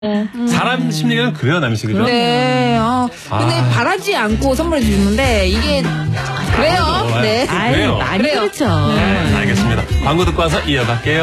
사람 심리가 그래요, 남희씨, 그죠? 네. 근데 바라지 않고 선물해 주는데 이게 그래요. 네. 그래요. 많이 그래요. 그렇죠. 알겠습니다. 광고 듣고 와서 이어갈게요.